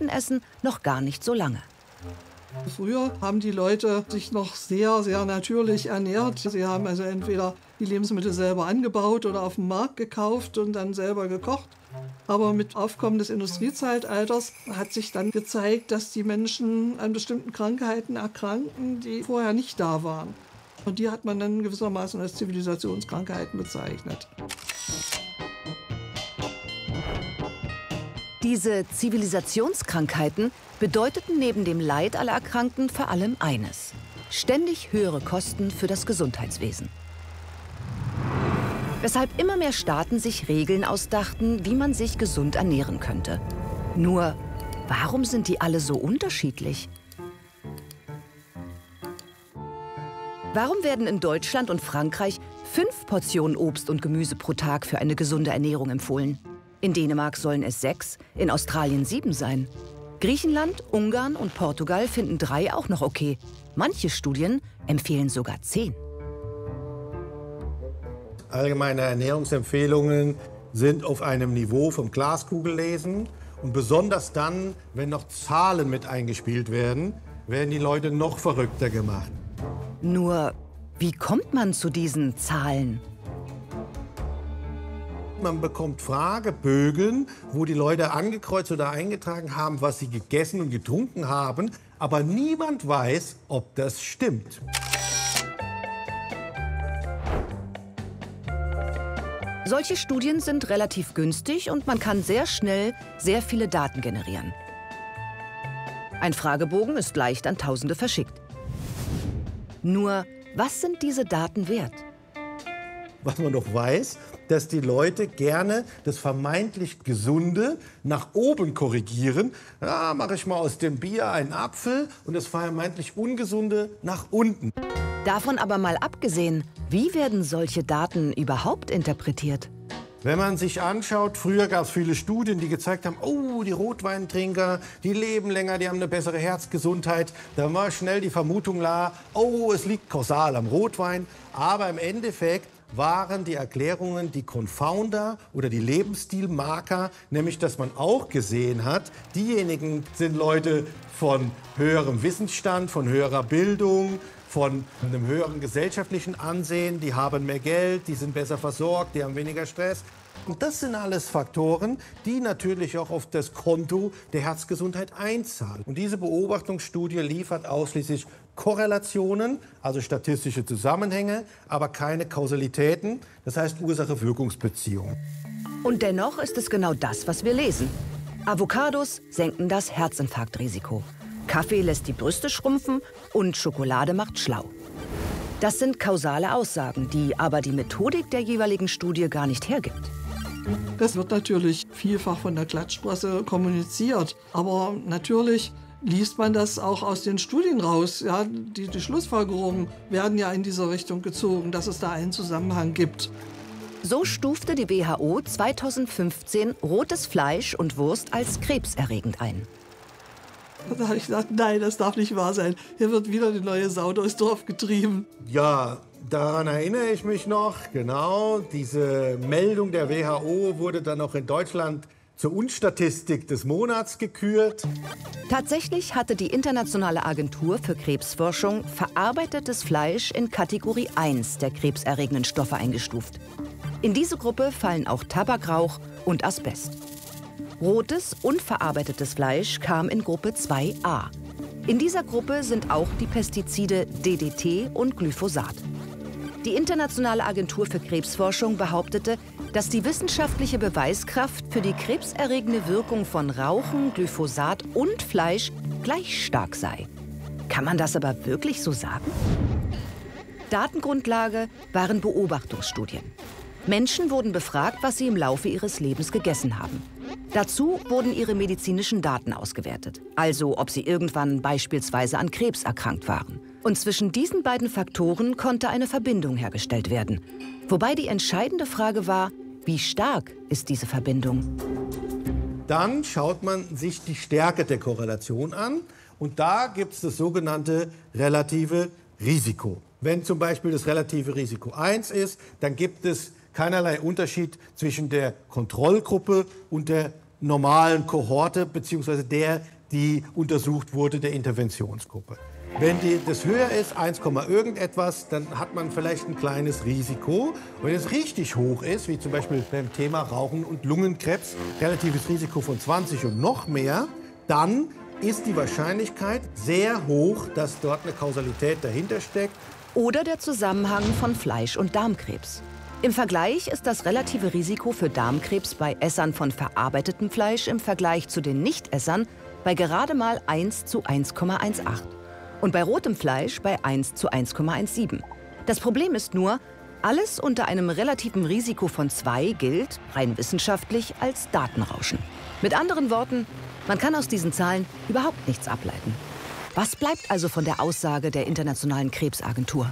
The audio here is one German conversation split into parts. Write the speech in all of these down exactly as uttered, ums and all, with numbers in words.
Tomatenessen noch gar nicht so lange. Früher haben die Leute sich noch sehr, sehr natürlich ernährt. Sie haben also entweder die Lebensmittel selber angebaut oder auf dem Markt gekauft und dann selber gekocht. Aber mit Aufkommen des Industriezeitalters hat sich dann gezeigt, dass die Menschen an bestimmten Krankheiten erkranken, die vorher nicht da waren. Und die hat man dann gewissermaßen als Zivilisationskrankheiten bezeichnet. Diese Zivilisationskrankheiten bedeuteten neben dem Leid aller Erkrankten vor allem eines: ständig höhere Kosten für das Gesundheitswesen. Weshalb immer mehr Staaten sich Regeln ausdachten, wie man sich gesund ernähren könnte. Nur, warum sind die alle so unterschiedlich? Warum werden in Deutschland und Frankreich fünf Portionen Obst und Gemüse pro Tag für eine gesunde Ernährung empfohlen? In Dänemark sollen es sechs, in Australien sieben sein. Griechenland, Ungarn und Portugal finden drei auch noch okay. Manche Studien empfehlen sogar zehn. Allgemeine Ernährungsempfehlungen sind auf einem Niveau vom Glaskugellesen. Und besonders dann, wenn noch Zahlen mit eingespielt werden, werden die Leute noch verrückter gemacht. Nur, wie kommt man zu diesen Zahlen? Man bekommt Fragebögen, wo die Leute angekreuzt oder eingetragen haben, was sie gegessen und getrunken haben. Aber niemand weiß, ob das stimmt. Solche Studien sind relativ günstig und man kann sehr schnell sehr viele Daten generieren. Ein Fragebogen ist leicht an Tausende verschickt. Nur, was sind diese Daten wert? Was man doch weiß, dass die Leute gerne das vermeintlich Gesunde nach oben korrigieren. Ja, mache ich mal aus dem Bier einen Apfel und das vermeintlich Ungesunde nach unten. Davon aber mal abgesehen, wie werden solche Daten überhaupt interpretiert? Wenn man sich anschaut, früher gab es viele Studien, die gezeigt haben, oh, die Rotweintrinker, die leben länger, die haben eine bessere Herzgesundheit. Da war schnell die Vermutung klar, oh, es liegt kausal am Rotwein. Aber im Endeffekt waren die Erklärungen die Confounder oder die Lebensstilmarker, nämlich dass man auch gesehen hat, diejenigen sind Leute von höherem Wissensstand, von höherer Bildung, von einem höheren gesellschaftlichen Ansehen, die haben mehr Geld, die sind besser versorgt, die haben weniger Stress. Und das sind alles Faktoren, die natürlich auch auf das Konto der Herzgesundheit einzahlen. Und diese Beobachtungsstudie liefert ausschließlich Korrelationen, also statistische Zusammenhänge, aber keine Kausalitäten, das heißt Ursache-Wirkungsbeziehungen. Und dennoch ist es genau das, was wir lesen. Avocados senken das Herzinfarktrisiko. Kaffee lässt die Brüste schrumpfen und Schokolade macht schlau. Das sind kausale Aussagen, die aber die Methodik der jeweiligen Studie gar nicht hergibt. Das wird natürlich vielfach von der Klatschpresse kommuniziert. Aber natürlich liest man das auch aus den Studien raus. Ja, die, die Schlussfolgerungen werden ja in diese Richtung gezogen, dass es da einen Zusammenhang gibt. So stufte die W H O zweitausendfünfzehn rotes Fleisch und Wurst als krebserregend ein. Da habe ich gesagt, nein, das darf nicht wahr sein. Hier wird wieder die neue Sau durchs Dorf getrieben. Ja, daran erinnere ich mich noch, genau. Diese Meldung der W H O wurde dann auch in Deutschland zur Unstatistik des Monats gekürt. Tatsächlich hatte die Internationale Agentur für Krebsforschung verarbeitetes Fleisch in Kategorie eins der krebserregenden Stoffe eingestuft. In diese Gruppe fallen auch Tabakrauch und Asbest. Rotes, unverarbeitetes Fleisch kam in Gruppe zwei a. In dieser Gruppe sind auch die Pestizide D D T und Glyphosat. Die Internationale Agentur für Krebsforschung behauptete, dass die wissenschaftliche Beweiskraft für die krebserregende Wirkung von Rauchen, Glyphosat und Fleisch gleich stark sei. Kann man das aber wirklich so sagen? Datengrundlage waren Beobachtungsstudien. Menschen wurden befragt, was sie im Laufe ihres Lebens gegessen haben. Dazu wurden ihre medizinischen Daten ausgewertet, also ob sie irgendwann beispielsweise an Krebs erkrankt waren. Und zwischen diesen beiden Faktoren konnte eine Verbindung hergestellt werden. Wobei die entscheidende Frage war, wie stark ist diese Verbindung? Dann schaut man sich die Stärke der Korrelation an und da gibt es das sogenannte relative Risiko. Wenn zum Beispiel das relative Risiko eins ist, dann gibt es keinerlei Unterschied zwischen der Kontrollgruppe und der normalen Kohorte bzw. der, die untersucht wurde, der Interventionsgruppe. Wenn die, das höher ist, eins, irgendetwas, dann hat man vielleicht ein kleines Risiko. Wenn es richtig hoch ist, wie zum Beispiel beim Thema Rauchen und Lungenkrebs, relatives Risiko von zwanzig und noch mehr, dann ist die Wahrscheinlichkeit sehr hoch, dass dort eine Kausalität dahinter steckt. Oder der Zusammenhang von Fleisch- und Darmkrebs. Im Vergleich ist das relative Risiko für Darmkrebs bei Essern von verarbeitetem Fleisch im Vergleich zu den Nichtessern bei gerade mal eins zu eins Komma achtzehn. Und bei rotem Fleisch bei eins zu eins Komma siebzehn. Das Problem ist nur, alles unter einem relativen Risiko von zwei gilt, rein wissenschaftlich, als Datenrauschen. Mit anderen Worten, man kann aus diesen Zahlen überhaupt nichts ableiten. Was bleibt also von der Aussage der Internationalen Krebsagentur?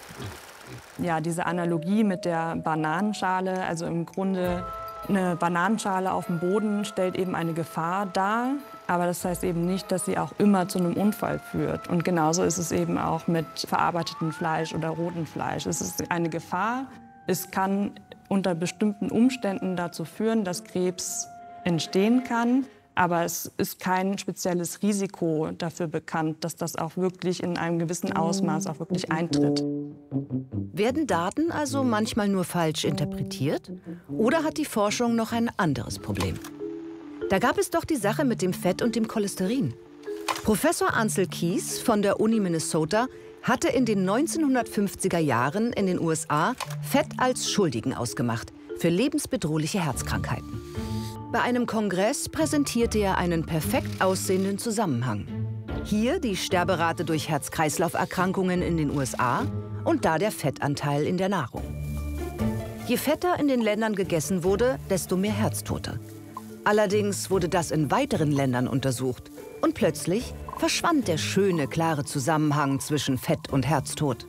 Ja, diese Analogie mit der Bananenschale, also im Grunde eine Bananenschale auf dem Boden stellt eben eine Gefahr dar. Aber das heißt eben nicht, dass sie auch immer zu einem Unfall führt. Und genauso ist es eben auch mit verarbeitetem Fleisch oder rotem Fleisch. Es ist eine Gefahr. Es kann unter bestimmten Umständen dazu führen, dass Krebs entstehen kann. Aber es ist kein spezielles Risiko dafür bekannt, dass das auch wirklich in einem gewissen Ausmaß auch wirklich eintritt. Werden Daten also manchmal nur falsch interpretiert? Oder hat die Forschung noch ein anderes Problem? Da gab es doch die Sache mit dem Fett und dem Cholesterin. Professor Ancel Keys von der Uni Minnesota hatte in den neunzehnhundertfünfziger Jahren in den U S A Fett als Schuldigen ausgemacht für lebensbedrohliche Herzkrankheiten. Bei einem Kongress präsentierte er einen perfekt aussehenden Zusammenhang. Hier die Sterberate durch Herz-Kreislauf-Erkrankungen in den U S A und da der Fettanteil in der Nahrung. Je fetter in den Ländern gegessen wurde, desto mehr Herztote. Allerdings wurde das in weiteren Ländern untersucht. Und plötzlich verschwand der schöne, klare Zusammenhang zwischen Fett und Herztod.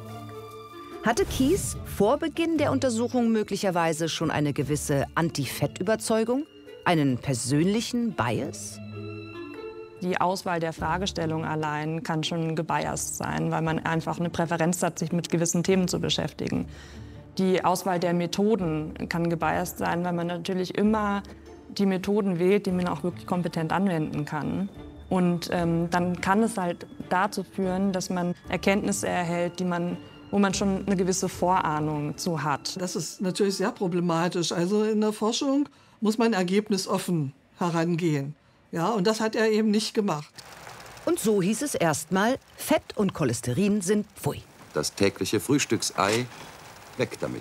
Hatte Keys vor Beginn der Untersuchung möglicherweise schon eine gewisse Anti-Fett-Überzeugung? Einen persönlichen Bias? Die Auswahl der Fragestellung allein kann schon gebiased sein, weil man einfach eine Präferenz hat, sich mit gewissen Themen zu beschäftigen. Die Auswahl der Methoden kann gebiased sein, weil man natürlich immer die Methoden wählt, die man auch wirklich kompetent anwenden kann. Und ähm, dann kann es halt dazu führen, dass man Erkenntnisse erhält, die man, wo man schon eine gewisse Vorahnung zu hat. Das ist natürlich sehr problematisch. Also in der Forschung muss man ergebnisoffen herangehen. Ja, und das hat er eben nicht gemacht. Und so hieß es erstmal, Fett und Cholesterin sind pfui. Das tägliche Frühstücksei, weg damit.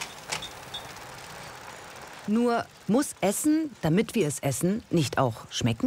Nur muss Essen, damit wir es essen, nicht auch schmecken?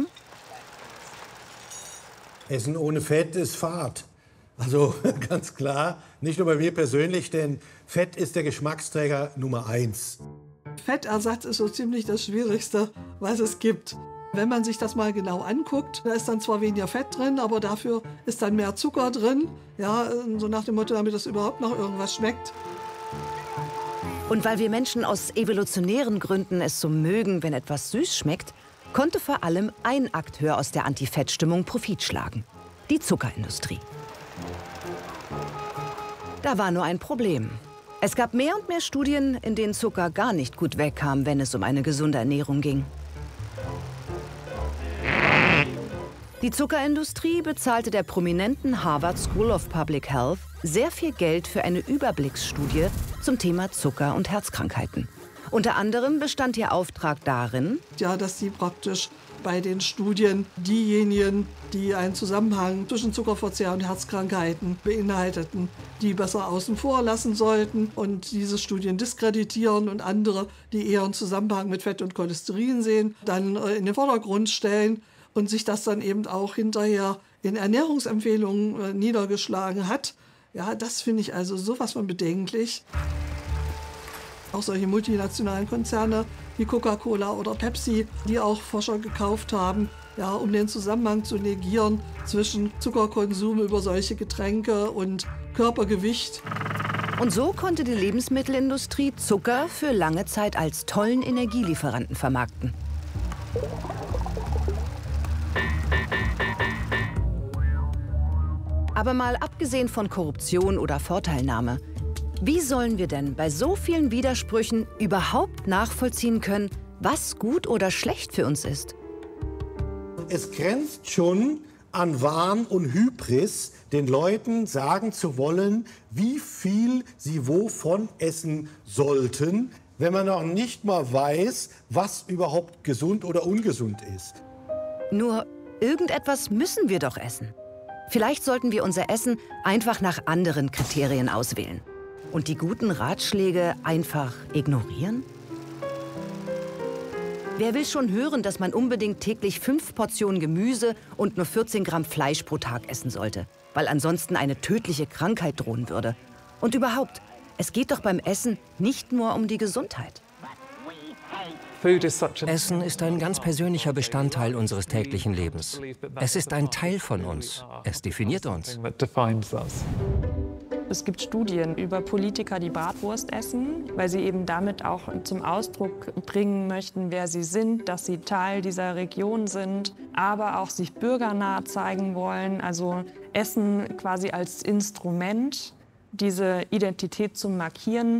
Essen ohne Fett ist Fad. Also ganz klar, nicht nur bei mir persönlich, denn Fett ist der Geschmacksträger Nummer eins. Fettersatz ist so ziemlich das Schwierigste, was es gibt. Wenn man sich das mal genau anguckt, da ist dann zwar weniger Fett drin, aber dafür ist dann mehr Zucker drin. Ja, so nach dem Motto, damit das überhaupt noch irgendwas schmeckt. Und weil wir Menschen aus evolutionären Gründen es so mögen, wenn etwas süß schmeckt, konnte vor allem ein Akteur aus der Anti-Fett-Stimmung Profit schlagen: die Zuckerindustrie. Da war nur ein Problem. Es gab mehr und mehr Studien, in denen Zucker gar nicht gut wegkam, wenn es um eine gesunde Ernährung ging. Die Zuckerindustrie bezahlte der prominenten Harvard School of Public Health sehr viel Geld für eine Überblicksstudie zum Thema Zucker und Herzkrankheiten. Unter anderem bestand ihr Auftrag darin, ja, dass sie praktisch bei den Studien diejenigen, die einen Zusammenhang zwischen Zuckerverzehr und Herzkrankheiten beinhalteten, die besser außen vor lassen sollten und diese Studien diskreditieren und andere, die eher einen Zusammenhang mit Fett und Cholesterin sehen, dann in den Vordergrund stellen und sich das dann eben auch hinterher in Ernährungsempfehlungen niedergeschlagen hat. Ja, das finde ich also sowas von bedenklich. Auch solche multinationalen Konzerne wie Coca-Cola oder Pepsi, die auch Forscher gekauft haben, ja, um den Zusammenhang zu negieren zwischen Zuckerkonsum über solche Getränke und Körpergewicht. Und so konnte die Lebensmittelindustrie Zucker für lange Zeit als tollen Energielieferanten vermarkten. Aber mal abgesehen von Korruption oder Vorteilnahme, wie sollen wir denn bei so vielen Widersprüchen überhaupt nachvollziehen können, was gut oder schlecht für uns ist. Es grenzt schon an Wahn und Hybris, den Leuten sagen zu wollen, wie viel sie wovon essen sollten, wenn man noch nicht mal weiß, was überhaupt gesund oder ungesund ist. Nur irgendetwas müssen wir doch essen. Vielleicht sollten wir unser Essen einfach nach anderen Kriterien auswählen und die guten Ratschläge einfach ignorieren? Wer will schon hören, dass man unbedingt täglich fünf Portionen Gemüse und nur vierzehn Gramm Fleisch pro Tag essen sollte, weil ansonsten eine tödliche Krankheit drohen würde? Und überhaupt, es geht doch beim Essen nicht nur um die Gesundheit. Essen ist ein ganz persönlicher Bestandteil unseres täglichen Lebens. Es ist ein Teil von uns. Es definiert uns. Es gibt Studien über Politiker, die Bratwurst essen, weil sie eben damit auch zum Ausdruck bringen möchten, wer sie sind, dass sie Teil dieser Region sind, aber auch sich bürgernah zeigen wollen. Also Essen quasi als Instrument, diese Identität zu markieren.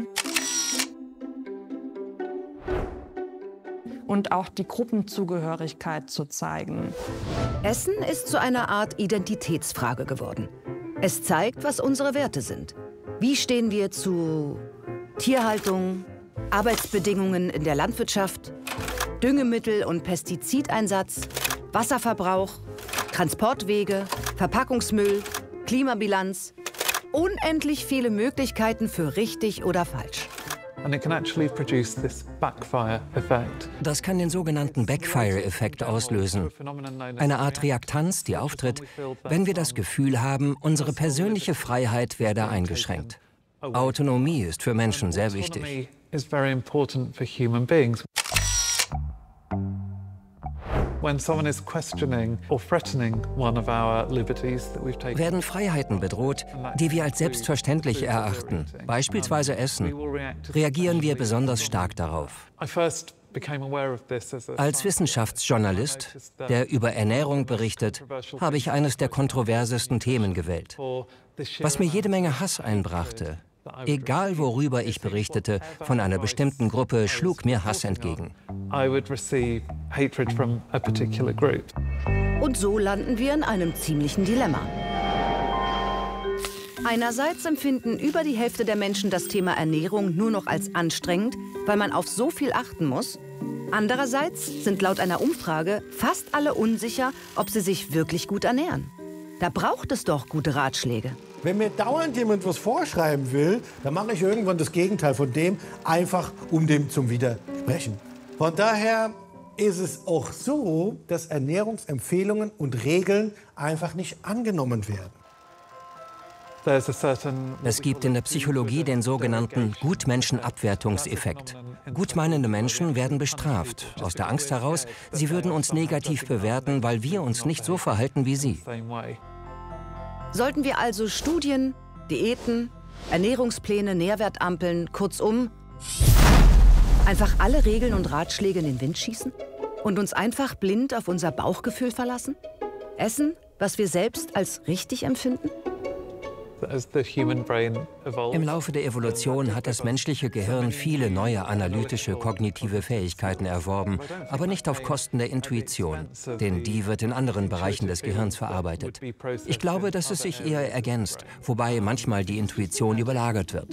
Und auch die Gruppenzugehörigkeit zu zeigen. Essen ist zu einer Art Identitätsfrage geworden. Es zeigt, was unsere Werte sind. Wie stehen wir zu Tierhaltung, Arbeitsbedingungen in der Landwirtschaft, Düngemittel- und Pestizideinsatz, Wasserverbrauch, Transportwege, Verpackungsmüll, Klimabilanz. Unendlich viele Möglichkeiten für richtig oder falsch. Das kann den sogenannten Backfire-Effekt auslösen. Eine Art Reaktanz, die auftritt, wenn wir das Gefühl haben, unsere persönliche Freiheit werde eingeschränkt. Autonomie ist für Menschen sehr wichtig. Werden Freiheiten bedroht, die wir als selbstverständlich erachten, beispielsweise Essen, reagieren wir besonders stark darauf. Als Wissenschaftsjournalist, der über Ernährung berichtet, habe ich eines der kontroversesten Themen gewählt, was mir jede Menge Hass einbrachte. Egal worüber ich berichtete, von einer bestimmten Gruppe schlug mir Hass entgegen. Und so landen wir in einem ziemlichen Dilemma. Einerseits empfinden über die Hälfte der Menschen das Thema Ernährung nur noch als anstrengend, weil man auf so viel achten muss. Andererseits sind laut einer Umfrage fast alle unsicher, ob sie sich wirklich gut ernähren. Da braucht es doch gute Ratschläge. Wenn mir dauernd jemand was vorschreiben will, dann mache ich irgendwann das Gegenteil von dem, einfach um dem zum Widersprechen. Von daher ist es auch so, dass Ernährungsempfehlungen und Regeln einfach nicht angenommen werden. Es gibt in der Psychologie den sogenannten Gutmenschenabwertungseffekt. Gutmeinende Menschen werden bestraft, aus der Angst heraus, sie würden uns negativ bewerten, weil wir uns nicht so verhalten wie sie. Sollten wir also Studien, Diäten, Ernährungspläne, Nährwertampeln, kurzum, einfach alle Regeln und Ratschläge in den Wind schießen und uns einfach blind auf unser Bauchgefühl verlassen? Essen, was wir selbst als richtig empfinden? Im Laufe der Evolution hat das menschliche Gehirn viele neue analytische, kognitive Fähigkeiten erworben, aber nicht auf Kosten der Intuition, denn die wird in anderen Bereichen des Gehirns verarbeitet. Ich glaube, dass es sich eher ergänzt, wobei manchmal die Intuition überlagert wird.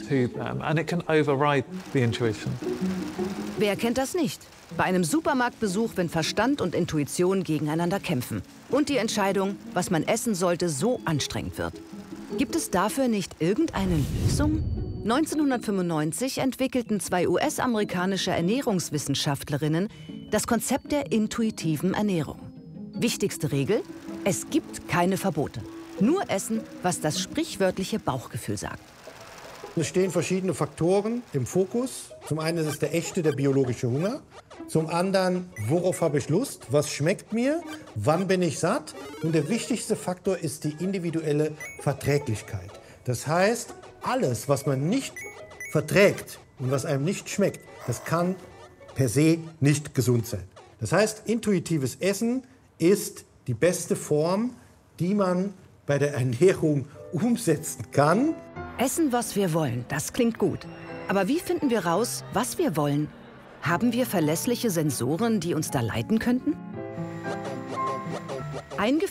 Wer kennt das nicht? Bei einem Supermarktbesuch, wenn Verstand und Intuition gegeneinander kämpfen und die Entscheidung, was man essen sollte, so anstrengend wird. Gibt es dafür nicht irgendeine Lösung? neunzehnhundertfünfundneunzig entwickelten zwei U S-amerikanische Ernährungswissenschaftlerinnen das Konzept der intuitiven Ernährung. Wichtigste Regel: Es gibt keine Verbote. Nur essen, was das sprichwörtliche Bauchgefühl sagt. Es stehen verschiedene Faktoren im Fokus. Zum einen ist es der echte, der biologische Hunger. Zum anderen, worauf habe ich Lust? Was schmeckt mir? Wann bin ich satt? Und der wichtigste Faktor ist die individuelle Verträglichkeit. Das heißt, alles, was man nicht verträgt und was einem nicht schmeckt, das kann per se nicht gesund sein. Das heißt, intuitives Essen ist die beste Form, die man bei der Ernährung umsetzen kann. Essen, was wir wollen, das klingt gut. Aber wie finden wir raus, was wir wollen? Haben wir verlässliche Sensoren, die uns da leiten könnten? Eingeführt